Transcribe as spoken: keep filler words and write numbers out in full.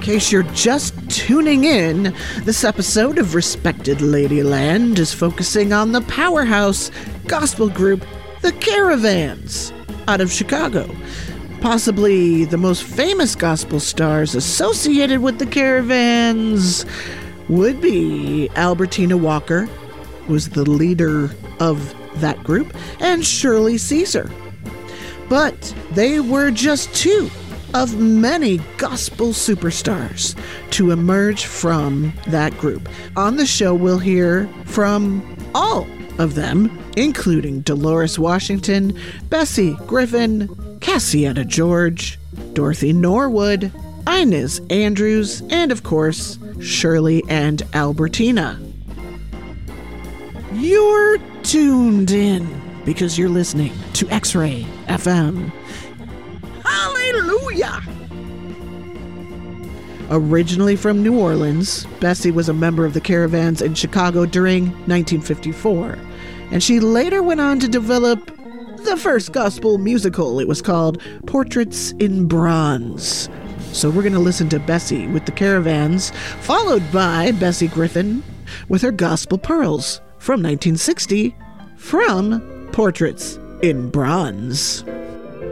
case you're just tuning in, this episode of Respected Ladyland is focusing on the powerhouse gospel group, The Caravans, out of Chicago. Possibly the most famous gospel stars associated with The Caravans would be Albertina Walker, who was the leader of that group, and Shirley Caesar. But they were just two of many gospel superstars to emerge from that group. On the show, we'll hear from all of them, including Dolores Washington, Bessie Griffin, Cassietta George, Dorothy Norwood, Inez Andrews, and of course, Shirley and Albertina. You're tuned in because you're listening to X-Ray F M. Hallelujah! Originally from New Orleans, Bessie was a member of the Caravans in Chicago during nineteen fifty-four, and she later went on to develop the first gospel musical. It was called Portraits in Bronze. So we're going to listen to Bessie with the Caravans, followed by Bessie Griffin with her Gospel Pearls from nineteen sixty from Portraits in Bronze.